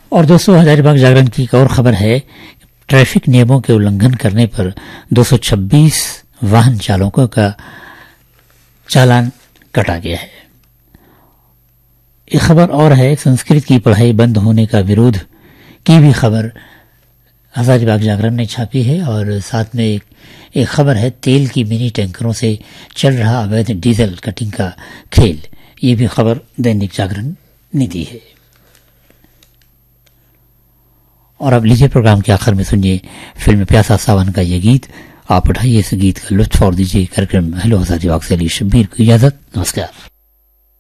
और दोस्तों, हजारीबाग जागरण की एक और खबर है। ट्रैफिक नियमों के उल्लंघन करने पर 226 वाहन चालकों का चालान कटा गया है। एक खबर और है, संस्कृत की पढ़ाई बंद होने का विरोध की भी खबर हजारीबाग जागरण ने छापी है। और साथ में एक खबर है, तेल की मिनी टैंकरों से चल रहा अवैध डीजल कटिंग का खेल। ये भी खबर दैनिक जागरण ने दी है। और अब लीजिए प्रोग्राम के आखिर में सुनिए फिल्म प्यासा सावन का ये गीत। आप उठाइए इस गीत का लुत्फ और दीजिए कार्यक्रम हेलो हजारीबाग से अली शब्बीर को इजाजत। नमस्कार।